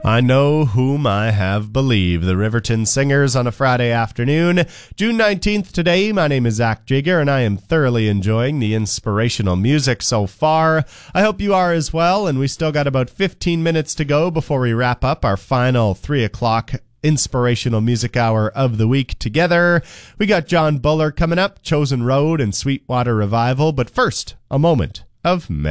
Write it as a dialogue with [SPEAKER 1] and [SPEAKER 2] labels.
[SPEAKER 1] I know whom I have believed. The Riverton Singers on a Friday afternoon. June 19th today. My name is Zach Jigger, and I am thoroughly enjoying the inspirational music so far. I hope you are as well, and we still got about 15 minutes to go before we wrap up our final 3 o'clock inspirational music hour of the week together. We got John Buller coming up, Chosen Road and Sweetwater Revival, but first, a moment of